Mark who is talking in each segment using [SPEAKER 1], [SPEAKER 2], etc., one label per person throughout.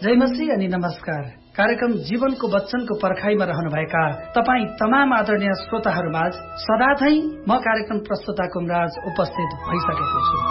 [SPEAKER 1] जय मसीह अनि नमस्कार। कार्यक्रम जीवनको वचनको पर्खाइमा रहनुभएका तपाईँ तमाम आदरणीय श्रोताहरूमाझ सदाझै म कार्यक्रम प्रस्तुता कुमराज उपस्थित भइसकेको छु।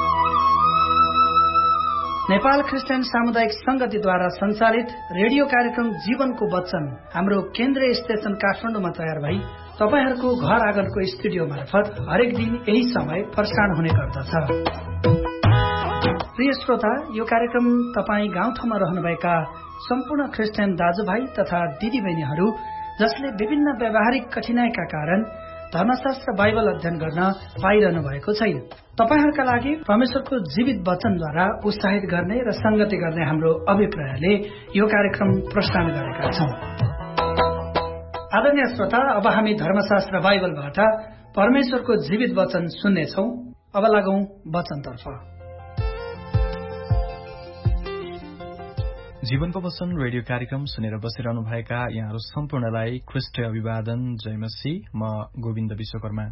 [SPEAKER 1] नेपाल क्रिस्चियन सामुदायिक संगतिद्वारा सञ्चालित रेडियो कार्यक्रम जीवनको वचन हाम्रो केन्द्रीय स्टेशन काठमाडौँमा तयार भई तपाईहरूको घर आँगनको स्टुडियो मार्फत हरेक दिन यही समय प्रसारण हुने गर्दछ। प्रिय श्रोता, यो कार्यक्रम तपाईँ गाउँठाउँमा रहनुभएका सम्पूर्ण क्रिस्चियन दाजुभाइ तथा दिदीबहिनीहरू जसले विभिन्न व्यावहारिक कठिनाइका कारण धर्मशास्त्र बाइबल अध्ययन गर्न पाइरहनु भएको छैन, तपाईहरूका लागि परमेश्वरको जीवित वचनद्वारा उत्साहित गर्ने र संगति गर्ने हाम्रो अभिप्रायले यो कार्यक्रम प्रसारण गरेका छौं। आदरणीय श्रोता, अब हामी धर्मशास्त्र बाइबलबाट परमेश्वरको जीवित वचन सुन्नेछौं। अब लागौं वचनतर्फ।
[SPEAKER 2] जीवनको वचन रेडियो कार्यक्रम सुनेर बसिरहनु भएका यहाँहरू सम्पूर्णलाई ख्रीष्ट अभिवादन। जय मसीह। म गोविन्द विश्वकर्मा।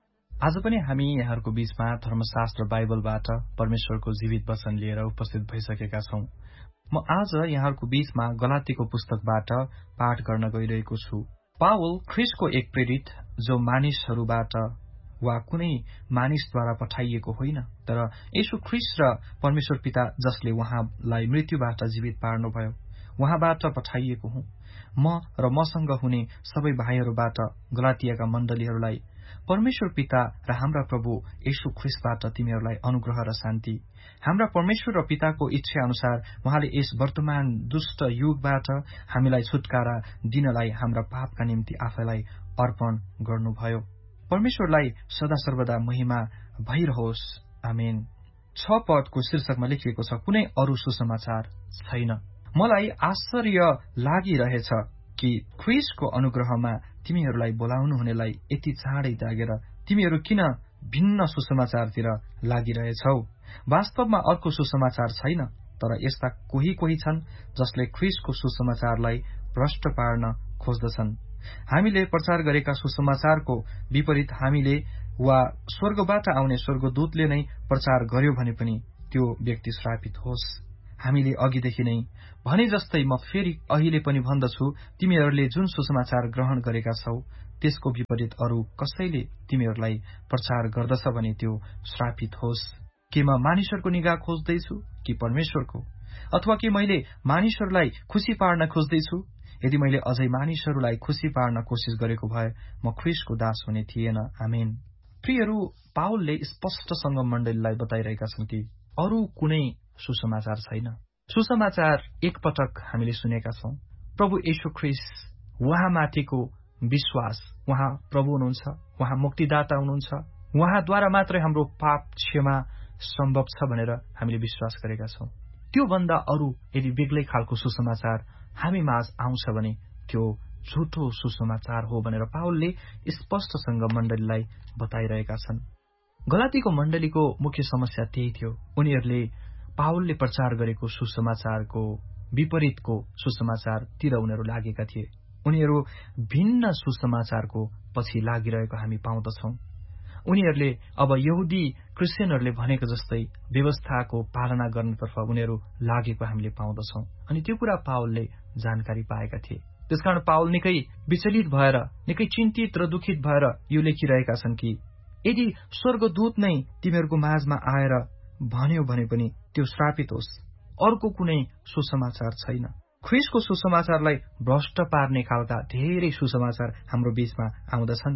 [SPEAKER 2] आज पनि हामी यहाँहरूको बीचमा धर्मशास्त्र बाइबलबाट परमेश्वरको जीवित वचन लिएर उपस्थित भइसकेका छौं। म आज यहाँहरूको बीचमा गलातीको पुस्तकबाट पाठ गर्न गइरहेको छु। पावल ख्रीष्टको एक प्रेरित जो मानिसहरूबाट वा कुनै मानिसद्वारा पठाइएको होइन, तर येशू ख्रीष्ट र परमेश्वर पिता जसले उहाँलाई मृत्युबाट जीवित पार्नुभयो उहाँबाट पठाइएको हुँ। म र मसँग हुने सबै भाइहरूबाट गलातियाका मण्डलीहरूलाई परमेश्वर पिता र हाम्रा प्रभु येशू ख्रीष्टबाट तिमीहरूलाई अनुग्रह र शान्ति। हाम्रा परमेश्वर र पिताको इच्छा अनुसार उहाँले यस वर्तमान दुष्ट युगबाट हामीलाई छुटकारा दिनलाई हाम्रा पापका निम्ति आफैलाई अर्पण गर्नुभयो। परमेश्वरलाई सदा सर्वदा महिमा भइरहोस्। आमेन। 6 पदको शीर्षकमा लेखिएको छ, कुनै अरू सुसमाचार छैन। मलाई आश्चर्य लागिरहेछ कि ख्रीष्टको अनुग्रहमा तिमीहरूलाई बोलाउनु हुनेलाई यति चाँडै त्यागेर तिमीहरू किन भिन्न सुसमाचारतिर लागिरहेछौ। वास्तवमा अर्को सुसमाचार छैन, तर यस्ता कोही छन् जसले ख्रीष्टको सुसमाचारलाई भ्रष्ट पार्न खोज्दछन्। हामीले प्रचार गरेका सुसमाचारको विपरीत हामीले वा स्वर्गबाट आउने स्वर्गदूतले नै प्रचार गर्यो भने पनि त्यो व्यक्ति श्रापित होस्। हामीले अघिदेखि नै भने जस्तै म फेरि अहिले पनि भन्दछु, तिमीहरूले जुन सुसमाचार ग्रहण गरेका छौ त्यसको विपरीत अरू कसैले तिमीहरूलाई प्रचार गर्दछ भने त्यो श्रापित होस्। के म मानिसहरूको निगाह खोज्दैछु कि परमेश्वरको? अथवा कि मैले मानिसहरूलाई खुसी पार्न खोज्दैछु? यदि मैले अझै मानिसहरूलाई खुसी पार्न कोसिस गरेको भए म ख्रीष्टको दास हुने थिएन। आमेन। प्रियहरू, पावलले स्पष्टसँग मण्डलीलाई बताइरहेका छन् कि अरू कुनै सुसमाचार छैन। सुसमाचार एकपटक हामीले सुनेका छौं, प्रभु येशू ख्रीष्ट उहाँमाथिको विश्वास, उहाँ प्रभु हुनुहुन्छ, उहाँ मुक्तिदाता हुनुहुन्छ, उहाँद्वारा मात्रै हाम्रो पाप क्षमा सम्भव छ भनेर हामीले विश्वास गरेका छौं। त्यो भन्दा अरू यदि बेग्लै खालको सुसमाचार हामी माझ आउँछ भने त्यो झुटो सुसमाचार हो भनेर पावलले स्पष्टसँग मण्डलीलाई बताइरहेका छन्। गलातीको मण्डलीको मुख्य समस्या त्यही थियो। उनीहरूले पावलले प्रचार गरेको सुसमाचारको विपरीतको सुसमाचारतिर उनीहरू लागेका थिए। उनीहरू भिन्न सुसमाचारको पछि लागिरहेको हामी पाउँदछौं। उनीहरूले अब यहुदी क्रिस्चियनहरूले भनेको जस्तै व्यवस्थाको पालना गर्नतर्फ उनीहरू लागेको हामीले पाउँदछौं। अनि त्यो कुरा पावलले जानकारी पाएका थिए। त्यसकारण पावल निकै विचलित भएर, निकै चिन्तित र दुखित भएर यो लेखिरहेका छन् कि यदि स्वर्गदूत नै तिमीहरूको माझमा आएर भन्यो भने पनि त्यो श्रापित होस्। अर्को कुनै सुसमाचार छैन। ख्रीष्टको सुसमाचारलाई भ्रष्ट पार्ने खालका धेरै सुसमाचार हाम्रो बीचमा आउँदछन्।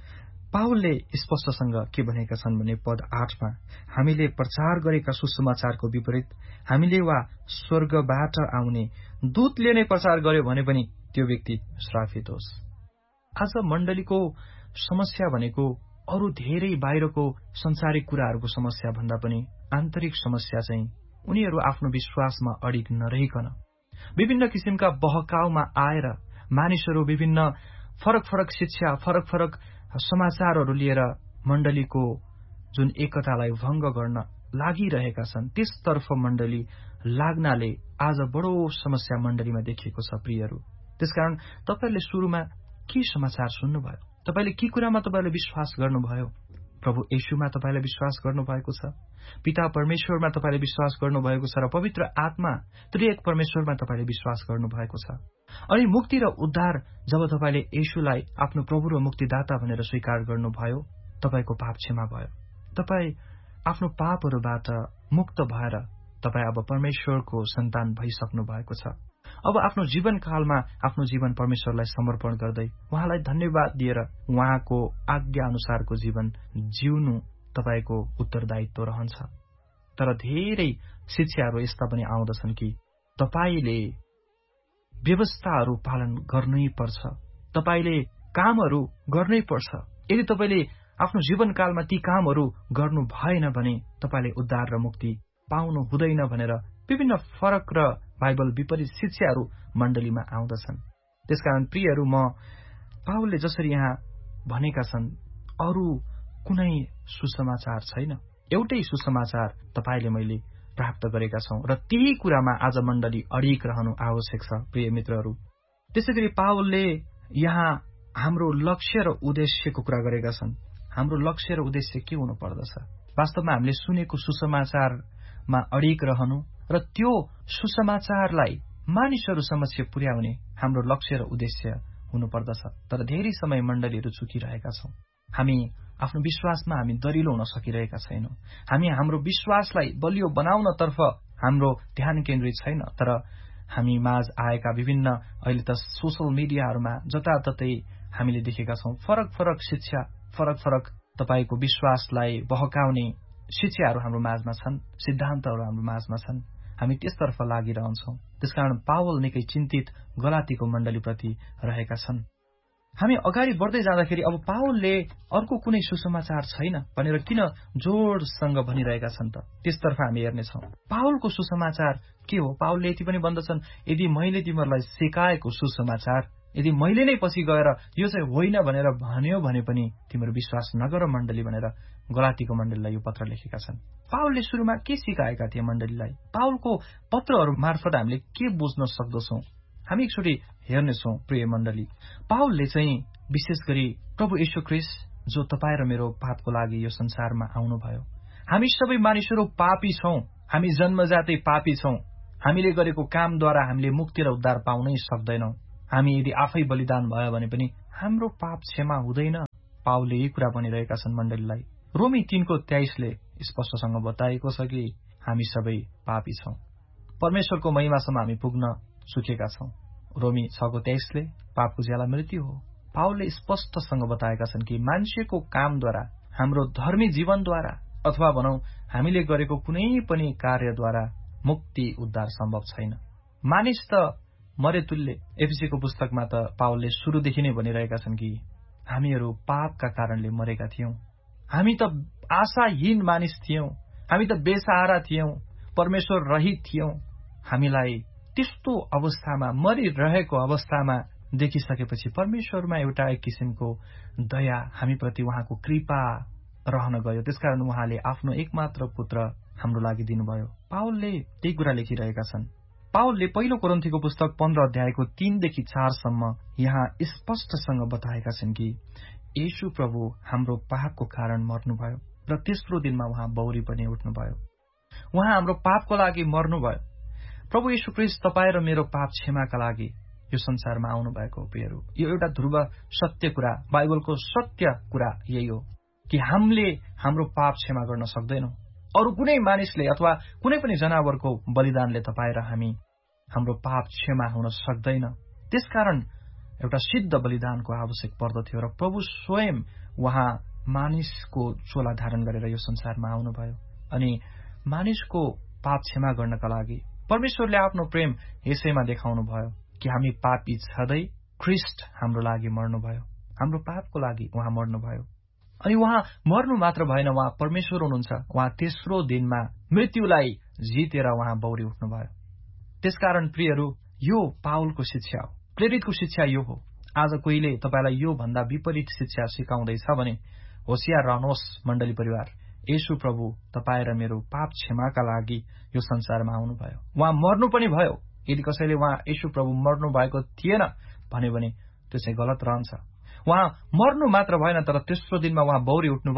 [SPEAKER 2] पावलले स्पष्टसँग के भनेका छन् भने पद 8 मा, हामीले प्रचार गरेका सुसमाचारको विपरीत हामीले वा स्वर्गबाट आउने दूतले नै प्रचार गर्यो भने पनि त्यो व्यक्ति श्रापित होस्। आज मण्डलीको समस्या भनेको अरू धेरै बाहिरको संसारिक कुराहरूको समस्या भन्दा पनि आन्तरिक समस्या चाहिँ उनीहरू आफ्नो विश्वासमा अडिग नरहिकन विभिन्न किसिमका बहकाउमा आएर मानिसहरू विभिन्न फरक फरक शिक्षा, फरक फरक समाचारहरू लिएर मण्डलीको जुन एकतालाई भंग गर्न लागिरहेका छन्, त्यसतर्फ मण्डली लाग्नाले आज बडो समस्या मण्डलीमा देखिएको छ। प्रियहरू, त्यसकारण तपाईहरूले सुरुमा के समाचार सुन्नुभयो? तपाईले के कुरामा तपाईले विश्वास गर्नुभयो? प्रभु येशूमा तपाईले विश्वास गर्नुभएको छ, पिता परमेश्वरमा तपाईले विश्वास गर्नुभएको छ र पवित्र आत्मा त्रिएक परमेश्वरमा तपाईले विश्वास गर्नुभएको छ। अनि मुक्ति र उद्धार जब तपाईले येशूलाई आफ्नो प्रभु र मुक्तिदाता भनेर स्वीकार गर्नुभयो, तपाईको पाप क्षमा भयो। तपाई आफ्नो पापहरूबाट मुक्त भएर तपाई अब परमेश्वरको सन्तान भइसक्नु भएको छ। अब आफ्नो जीवनकालमा आफ्नो जीवन परमेश्वरलाई समर्पण गर्दै उहाँलाई धन्यवाद दिएर उहाँको आज्ञा अनुसारको जीवन जिउनु तपाईको उत्तरदायित्व रहन्छ। तर धेरै शिक्षाहरू यस्ता पनि आउँदछन् कि तपाईले व्यवस्थाहरू पालन गर्नै पर्छ, तपाईले कामहरू गर्नै पर्छ। यदि तपाईले आफ्नो जीवनकालमा ती कामहरू गर्नु भएन भने तपाईले उद्धार र मुक्ति पाउनु हुँदैन भनेर विभिन्न फरक र बाइबल विपरीत शिक्षाहरू मण्डलीमा आउँदछन्। त्यसकारण प्रियहरू, म पाउलले जसरी यहाँ भनेका छन् अरू कुनै सुसमाचार छैन, एउटै सुसमाचार तपाईले मैले प्राप्त गरेका छौं र त्यही कुरामा आज मण्डली अडिग रहनु आवश्यक छ। प्रिय मित्रहरू, त्यसैगरी पाउलले यहाँ हाम्रो लक्ष्य र उद्देश्यको कुरा गरेका छन्। हाम्रो लक्ष्य र उद्देश्य के हुनु पर्दछ? वास्तवमा हामीले सुनेको सुसमाचारमा अडिग रहनु र त्यो सुसमाचारलाई मानिसहरू समक्ष पुर्याउने हाम्रो लक्ष्य र उद्देश्य हुनुपर्दछ। तर धेरै समय मण्डलीहरू चुकिरहेका छौं। हामी आफ्नो विश्वासमा हामी दरिलो हुन सकिरहेका छैनौं। हामी हाम्रो विश्वासलाई बलियो बनाउनतर्फ हाम्रो ध्यान केन्द्रित छैन। तर हामी माझ आएका विभिन्न अहिले त सोशल मिडियाहरूमा जताततै हामीले देखेका छौं फरक फरक शिक्षा, फरक फरक तपाईको विश्वासलाई बहकाउने शिक्षाहरू हाम्रो माझमा छन्, सिद्धान्तहरू हाम्रो माझमा छन्। हामी त्यसतर्फ लागिरहन्छौं। त्यसकारण पावल निकै चिन्तित गलातीको मण्डलीप्रति रहेका छन्। हामी अगाडि बढ्दै जाँदाखेरि अब पावलले अर्को कुनै सुसमाचार छैन भनेर किन जोडसँग भनिरहेका छन् त? त्यसतर्फ हामी हेर्नेछौं। पावलको सुसमाचार के हो? पावलले यति पनि भन्दछन्, यदि मैले तिमीहरूलाई सिकाएको सुसमाचार यदि मैले नै पछि गएर यो चाहिँ होइन भनेर भन्यो भने पनि तिमीहरू विश्वास नगर मण्डली भनेर गलातीको मण्डलीलाई यो पत्र लेखेका छन्। पावलले सुरुमा के सिकाएका थिए मण्डलीलाई? पावलको पत्रहरू मार्फत हामीले के बुझ्न सक्दछौं? हामी एकचोटि हेर्नेछौं। प्रिय मण्डली, पावलले चाहिँ विशेष गरी प्रभु येशू ख्रीष्ट जो तपाईँ र मेरो पापको लागि यो संसारमा आउनुभयो। हामी सबै मानिसहरू पापी छौं, हामी जन्मजातै पापी छौं। हामीले गरेको कामद्वारा हामीले मुक्ति र उद्धार पाउनै सक्दैनौं। हामी यदि आफै बलिदान भयो भने पनि हाम्रो पाप क्षमा हुँदैन। पावलले यही कुरा भनिरहेका छन् मण्डलीलाई। रोमी 3:23ले स्पष्टसँग बताएको छ कि हामी सबै पापी छौं, परमेश्वरको महिमासम्म हामी पुग्न चुकेका छौं। रोमी 6:23ले पापको ज्याला मृत्यु हो। पावलले स्पष्टसँग बताएका छन् कि मान्छेको कामद्वारा, हाम्रो धर्मी जीवनद्वारा अथवा भनौं हामीले गरेको कुनै पनि कार्यद्वारा मुक्ति उद्धार सम्भव छैन। मानिस त मरेतुल्य। एफिसीको पुस्तकमा त पावलले सुरुदेखि नै भनिरहेका छन् कि हामीहरू पापका कारणले मरेका थियौं। हामी त आशाहीन मानिस थियौं, हामी त बेसहारा थियौं, परमेश्वर रहित थियौं। हामीलाई त्यस्तो अवस्थामा, मरिरहेको अवस्थामा देखिसकेपछि परमेश्वरमा एउटा एक किसिमको दया, हामीप्रति उहाँको कृपा रहन गयो। त्यसकारण उहाँले आफ्नो एकमात्र पुत्र हाम्रो लागि दिनुभयो। पावलले त्यही कुरा लेखिरहेका छन्। पावलले पहिलो कोरिन्थीको पुस्तक 15:3-4 यहाँ स्पष्टसँग बताएका छन् कि येशू प्रभु हाम्रो पापको कारण मर्नुभयो र तेस्रो दिनमा उहाँ बौरी पनि उठ्नुभयो। उहाँ हाम्रो पापको लागि मर्नुभयो। प्रभु येशू ख्रीष्ट तपाईँ र मेरो पाप क्षमाका लागि यो संसारमा आउनुभएको हो। प्रियहरू, यो एउटा ध्रुव सत्य कुरा, बाइबलको सत्य कुरा यही हो कि हामीले हाम्रो पाप क्षमा गर्न सक्दैनौं। अरू कुनै मानिसले अथवा कुनै पनि जनावरको बलिदानले तपाईँ र हाम्रो पाप क्षमा हुन सक्दैन। त्यसकारण एउटा सिद्ध बलिदानको आवश्यक पर्दथ्यो र प्रभु स्वयं उहाँ मानिसको चोला धारण गरेर यो संसारमा आउनुभयो अनि मानिसको पाप क्षमा गर्नका लागि परमेश्वरले आफ्नो प्रेम यसैमा देखाउनु भयो कि हामी पापी छँदै ख्रीष्ट हाम्रो लागि मर्नुभयो। हाम्रो पापको लागि उहाँ मर्नुभयो। अनि उहाँ मर्नु मात्र भएन, उहाँ परमेश्वर हुनुहुन्छ। उहाँ तेस्रो दिनमा मृत्युलाई जितेर उहाँ बौरी उठ्नुभयो। त्यसकारण प्रियहरू, यो पावलको शिक्षा हो, प्रेरितको शिक्षा यो हो। आज कोहीले तपाईलाई यो भन्दा विपरीत शिक्षा सिकाउँदैछ भने होशियार रहनुहोस् मण्डली परिवार। येशू प्रभु तपाईँ र मेरो पाप क्षमाका लागि यो संसारमा आउनुभयो। उहाँ मर्नु पनि भयो। यदि कसैले उहाँ येशू प्रभु मर्नु भएको थिएन भन्यो भने त्यो चाहिँ गलत रहन्छ। उहाँ मर्नु मात्र भएन, तर तेस्रो दिनमा उहाँ बौरी उठ्नुभयो।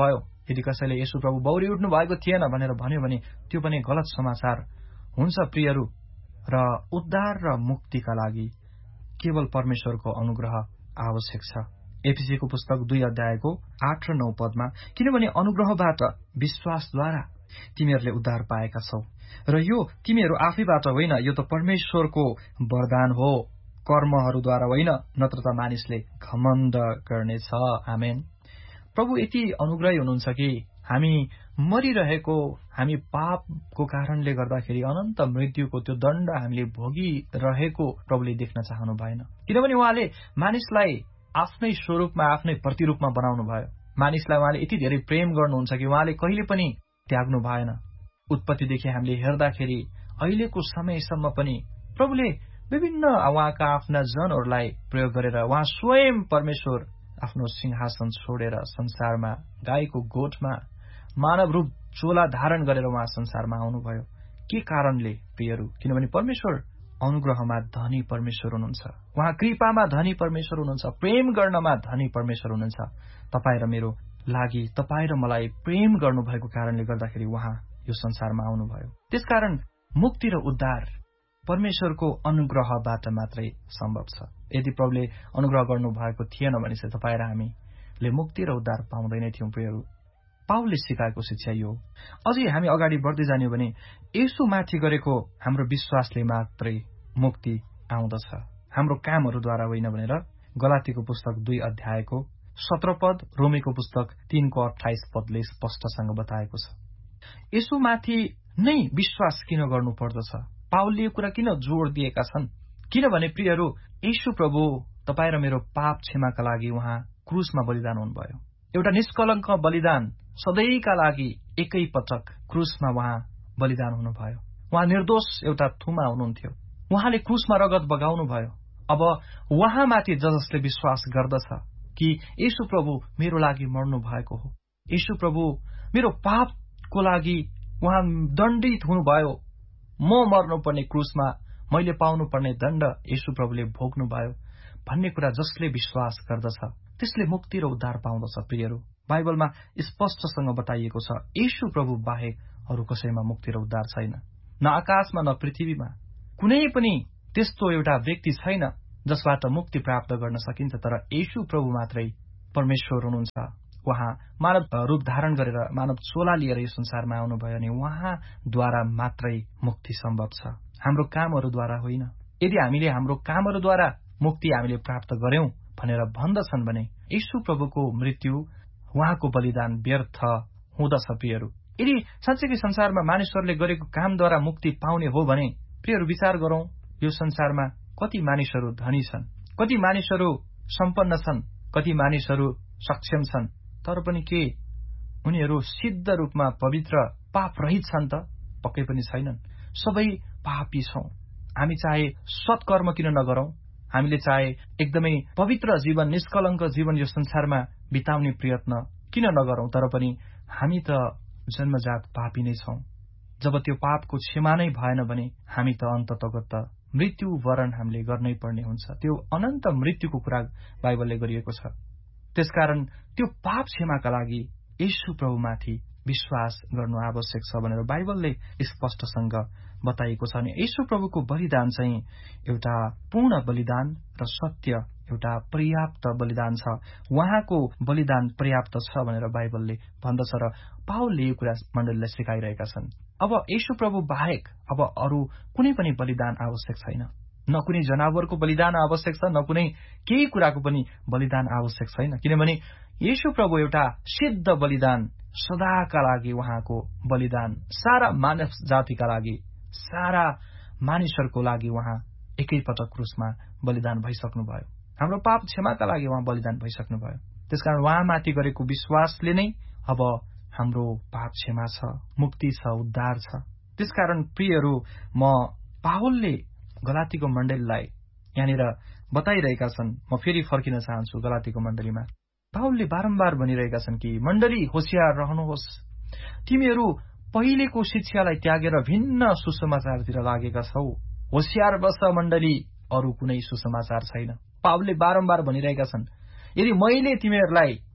[SPEAKER 2] यदि कसैले येशू प्रभु बौरी उठ्नु भएको थिएन भनेर भन्यो भने त्यो पनि गलत समाचार हुन्छ प्रियहरू। र उद्धार र मुक्तिका लागि केवल परमेश्वरको अनुग्रह आवश्यक छ। एफिसीको पुस्तक 2 अध्यायको 8 र 9 पदमा, किनभने अनुग्रहबाट विश्वासद्वारा तिमीहरूले उद्धार पाएका छौ, र यो तिमीहरू आफैबाट होइन, यो त परमेश्वरको वरदान हो, कर्महरूद्वारा होइन, नत्र त मानिसले घमण्ड गर्नेछ। आमेन। प्रभु यति अनुग्रही हुनुहुन्छ कि हामी मरिरहेको, हामी पापको कारणले गर्दाखेरि अनन्त मृत्युको त्यो दण्ड हामीले भोगिरहेको प्रभुले देख्न चाहनु भएन, किनभने उहाँले मानिसलाई आफ्नै स्वरूपमा, आफ्नै प्रतिरूपमा बनाउनु भयो। मानिसलाई उहाँले यति धेरै प्रेम गर्नुहुन्छ कि उहाँले कहिले पनि त्याग्नु भएन। उत्पत्तिदेखि हामीले हेर्दाखेरि अहिलेको समयसम्म पनि प्रभुले विभिन्न उहाँका आफ्ना जनहरूलाई प्रयोग गरेर उहाँ स्वयं परमेश्वर आफ्नो सिंहासन छोडेर संसारमा गाईको गोठमा मानव रूप चोला धारण गरेर उहाँ संसारमा आउनुभयो। के कारणले प्रियहरू? किनभने परमेश्वर अनुग्रहमा धनी परमेश्वर हुनुहुन्छ, उहाँ कृपामा धनी परमेश्वर हुनुहुन्छ, प्रेम गर्नमा धनी परमेश्वर हुनुहुन्छ। तपाईँ र मेरो लागि, तपाईँ र मलाई प्रेम गर्नुभएको कारणले गर्दाखेरि उहाँ यो संसारमा आउनुभयो। त्यसकारण मुक्ति र उद्धार परमेश्वरको अनुग्रहबाट मात्रै सम्भव छ। यदि प्रभुले अनुग्रह गर्नु भएको थिएन भने चाहिँ तपाईँ र हामीले मुक्ति र उद्धार पाउँदैनै थियौं। प्रियहरू, पाउलले सिकाएको शिक्षा यो। अझै हामी अगाडि बढ्दै जान्यौं भने येशूमाथि गरेको हाम्रो विश्वासले मात्रै मुक्ति आउँदछ, हाम्रो कामहरूद्वारा होइन भनेर गलातीको पुस्तक 2 अध्यायको 17 पद, रोमीको पुस्तक 3 को 28 पदले स्पष्टसँग बताएको छ। येशूमाथि नै विश्वास किन गर्नु पर्दछ? पाउलले यो कुरा किन जोड़ दिएका छन्? किनभने प्रियहरू, येशू प्रभु तपाईँ र मेरो पाप क्षमाका लागि उहाँ क्रुसमा बलिदान हुनुभयो। एउटा निष्कलङ्क बलिदान, सधैँका लागि एकै पटक क्रुसमा उहाँ बलिदान हुनुभयो। उहाँ निर्दोष एउटा थुमा हुनुहुन्थ्यो, उहाँले क्रुसमा रगत बगाउनु भयो। अब उहाँमाथि जसले विश्वास गर्दछ कि येशू प्रभु मेरो लागि मर्नु भएको हो, येशू प्रभु मेरो पापको लागि उहाँ दण्डित हुनुभयो, म मर्नुपर्ने क्रुसमा मैले पाउनुपर्ने दण्ड येशू प्रभुले भोग्नुभयो भन्ने कुरा जसले विश्वास गर्दछ त्यसले मुक्ति र उद्धार पाउँदछ। प्रियहरू, बाइबलमा स्पष्टसँग बताइएको छ, येशू प्रभु बाहेक अरू कसैमा मुक्ति र उद्धार छैन। न आकाशमा न पृथ्वीमा कुनै पनि त्यस्तो एउटा व्यक्ति छैन जसबाट मुक्ति प्राप्त गर्न सकिन्छ, तर येशू प्रभु मात्रै परमेश्वर हुनुहुन्छ। उहाँ मानव रूप धारण गरेर, मानव चोला लिएर यो संसारमा आउनुभयो अनि उहाँद्वारा मात्रै मुक्ति सम्भव छ, हाम्रो कामहरूद्वारा होइन। यदि हामीले हाम्रो कामहरूद्वारा मुक्ति हामीले प्राप्त गर्यौं भनेर भन्दछन् भने येशू प्रभुको मृत्यु, उहाँको बलिदान व्यर्थ हुँदछ। प्रियहरू, यदि साँच्चै संसारमा मानिसहरूले गरेको कामद्वारा मुक्ति पाउने हो भने प्रियहरू विचार गरौं, यो संसारमा कति मानिसहरू धनी छन्, कति मानिसहरू सम्पन्न छन्, कति मानिसहरू सक्षम छन्, तर पनि के उनीहरू सिद्ध रूपमा पवित्र पाप रहित छन् त? पक्कै पनि छैनन्। सबै पापी छौं। हामी चाहे सत्कर्म किन नगरौं, हामीले चाहे एकदमै पवित्र जीवन, निष्कलङ्क जीवन यो संसारमा बिताउने प्रयत्न किन नगरौं, तर पनि हामी त जन्मजात पापी नै छौं। जब त्यो पापको क्षमा नै भएन भने हामी त अन्ततगत मृत्यु वरण हामीले गर्नै पर्ने हुन्छ। त्यो अनन्त मृत्युको कुरा बाइबलले गरिएको छ। त्यसकारण त्यो पाप क्षमाका लागि येशू प्रभुमाथि विश्वास गर्नु आवश्यक छ भनेर बाइबलले स्पष्टसँग बताइएको छ। अनि येशू प्रभुको बलिदान चाहिँ एउटा पूर्ण बलिदान र सत्य, एउटा पर्याप्त बलिदान छ। उहाँको बलिदान पर्याप्त छ भनेर बाइबलले भन्दछ र पाउलले यो कुरा मण्डलीलाई सिकाइरहेका छन्। अब येशू प्रभु बाहेक अब अरू कुनै पनि बलिदान आवश्यक छैन। न कुनै जनावरको बलिदान आवश्यक छ, न कुनै केही कुराको पनि बलिदान आवश्यक छैन, किनभने येशू प्रभु एउटा सिद्ध बलिदान, सदाका लागि उहाँको बलिदान, सारा मानव जातिका लागि, सारा मानिसहरूको लागि उहाँ एकैपटक क्रुसमा बलिदान भइसक्नुभयो। हाम्रो पाप क्षमाका लागि उहाँ बलिदान भइसक्नुभयो। त्यसकारण उहाँमाथि गरेको विश्वासले नै अब हाम्रो पाप क्षमा छ, मुक्ति छ, उद्धार छ। त्यसकारण प्रियहरू, म पाउलले गलातीको मण्डलीलाई यहाँनिर बताइरहेका छन्। म फेरि फर्किन चाहन्छु गलातीको मण्डलीमा। पाउलले बारम्बार भनिरहेका छन् कि मण्डली होशियार रहनुहोस्, तिमीहरू पहिलेको शिक्षालाई त्यागेर भिन्न सुसमाचारतिर लागेका छौ। होशियार बस मण्डली, अरू कुनै सुसमाचार छैन। पाउलले बारम्बार भनिरहेका छन्, यदि मैले तिमीहरूलाई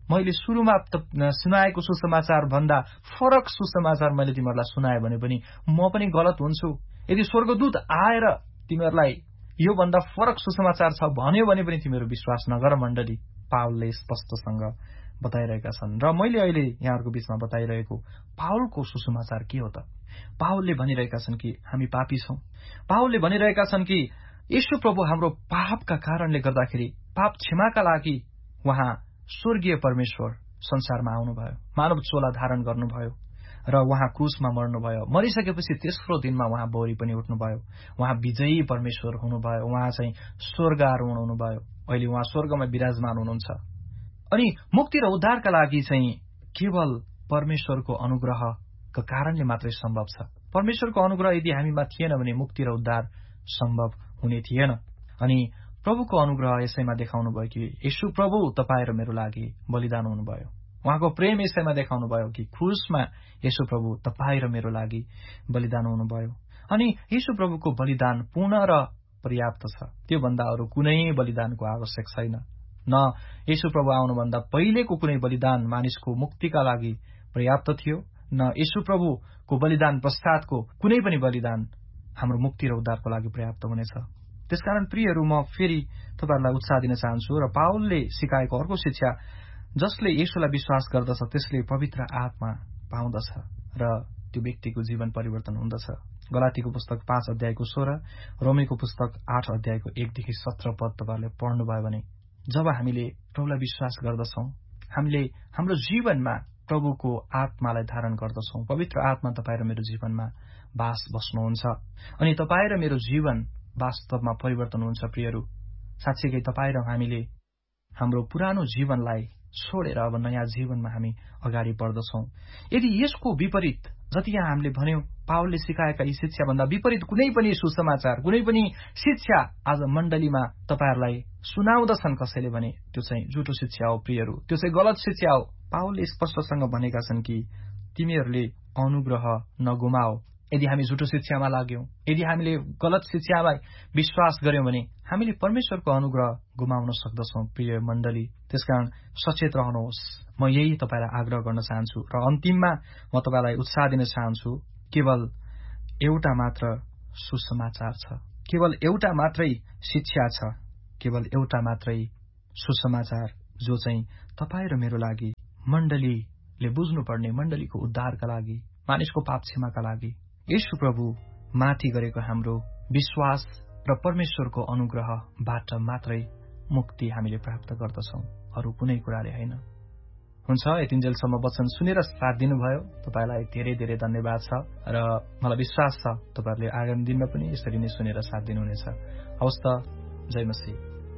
[SPEAKER 2] मैले सुरुमा सुनाएको सुसमाचार भन्दा फरक सुसमाचार मैले तिमीहरूलाई सुनाएँ भने पनि म पनि गलत हुन्छु। यदि स्वर्गदूत आएर तिमीहरूलाई यो भन्दा फरक सुसमाचार छ भन्यो भने पनि तिमीहरू विश्वास नगर। मण्डली पावलले स्पष्टसँग बताइरहेका छन् र मैले अहिले यहाँहरूको बीचमा बताइरहेको पावलको सुसमाचार के हो त? पावलले भनिरहेका छन् कि हामी पापी छौं। पावलले भनिरहेका छन् कि येशू प्रभु हाम्रो पापका कारणले गर्दाखेरि पाप क्षमाका लागि उहाँ स्वर्गीय परमेश्वर संसारमा आउनुभयो, मानव चोला धारण गर्नुभयो र उहाँ क्रुसमा मर्नुभयो। मरिसकेपछि तेस्रो दिनमा उहाँ बौरी पनि उठ्नुभयो। उहाँ विजयी परमेश्वर हुनुभयो। उहाँ चाहिँ स्वर्ग आरोहण हुनुभयो। अहिले उहाँ स्वर्गमा विराजमान हुनुहुन्छ। अनि मुक्ति र उद्धारका लागि चाहिँ केवल परमेश्वरको अनुग्रहका कारणले मात्रै सम्भव छ। परमेश्वरको अनुग्रह यदि हामीमा थिएन भने मुक्ति र उद्धार सम्भव हुने थिएन। अनि प्रभुको अनुग्रह यसैमा देखाउनु भयो कि येशू प्रभु तपाईँ र मेरो लागि बलिदान हुनुभयो। उहाँको प्रेम यसैमा देखाउनु भयो कि क्रुसमा येशू प्रभु तपाईँ र मेरो लागि बलिदान हुनुभयो। अनि येशू प्रभुको बलिदान पूर्ण र पर्याप्त छ। त्योभन्दा अरू कुनै बलिदानको आवश्यक छैन। न येशू प्रभु आउनुभन्दा पहिलेको कुनै बलिदान मानिसको मुक्तिका लागि पर्याप्त थियो, न येशू प्रभुको बलिदान पश्चातको कुनै पनि बलिदान हाम्रो मुक्ति र उद्धारको लागि पर्याप्त हुनेछ। त्यसकारण प्रियहरू, म फेरि तपाईहरुलाई उत्साह दिन चाहन्छु र पावलले सिकाएको अर्को शिक्षा, जसले येशूलाई विश्वास गर्दछ त्यसले पवित्र आत्मा पाउँदछ र त्यो व्यक्तिको जीवन परिवर्तन हुँदछ। गलातीको पुस्तक 5 अध्यायको 16, रोमीको पुस्तक 8 अध्यायको 1 देखि 17 पद तपाईहरुले पढ्नुभयो भने जब हामीले प्रभुलाई विश्वास गर्दछौं, हामीले हाम्रो जीवनमा प्रभुको आत्मालाई धारण गर्दछौं। पवित्र आत्मा तपाईँ र मेरो जीवनमा बास बस्नुहुन्छ अनि तपाईँ र मेरो जीवन वास्तवमा परिवर्तन हुन्छ। प्रियहरू, साँच्चै तपाईँ र हामीले हाम्रो पुरानो जीवनलाई छोडेर अब नयाँ जीवनमा हामी अगाडि बढ्दछौं। यदि यसको विपरीत, जति यहाँ हामीले भन्यौं पावलले सिकाएका यी शिक्षा भन्दा विपरीत कुनै पनि सुसमाचार, कुनै पनि शिक्षा आज मण्डलीमा तपाईहरुलाई सुनाउँदछन् कसैले भने त्यो चाहिँ झुटो शिक्षा हो। प्रियहरू, त्यो चाहिँ गलत शिक्षा हो। पावलले स्पष्टसँग भनेका छन् कि तिमीहरूले अनुग्रह नगुमाओ। यदि हामी झुटो शिक्षामा लाग्यौं, यदि हामीले गलत शिक्षामा विश्वास गर्यौं भने हामीले परमेश्वरको अनुग्रह गुमाउन सक्दछौं। प्रिय मण्डली, त्यसकारण सचेत रहनुहोस्। म यही तपाईलाई आग्रह गर्न चाहन्छु र अन्तिममा म तपाईलाई उत्साह दिन चाहन्छु। केवल एउटा मात्र सुसमाचार छ, केवल एउटा मात्रै शिक्षा छ, केवल एउटा मात्रै सुसमाचार जो चाहिँ तपाईँ र मेरो लागि, मण्डलीले बुझ्नुपर्ने, मण्डलीको उद्धारका लागि, मानिसको पाप क्षमाका लागि येशू प्रभु माथि गरेको हाम्रो विश्वास र परमेश्वरको अनुग्रहबाट मात्रै मुक्ति हामीले प्राप्त गर्दछौं, अरू कुनै कुराले होइन। हुन्छ, यतिन्जेलसम्म वचन सुनेर साथ दिनुभयो तपाईलाई धेरै धेरै धन्यवाद छ र मलाई विश्वास छ तपाईहरुले आगामी दिनमा पनि यसरी नै सुनेर साथ दिनुहुनेछ। हवस् त, जय मसीह।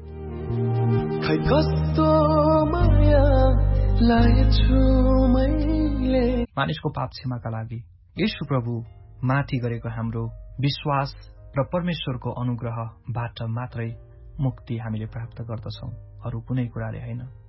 [SPEAKER 3] खै कस्तो माया लाएछु मैले
[SPEAKER 2] मानिसको पाप क्षमाका लागि येशू प्रभु माथि गरेको हाम्रो विश्वास र परमेश्वरको अनुग्रहबाट मात्रै मुक्ति हामीले प्राप्त गर्दछौं, अरू कुनै कुराले होइन।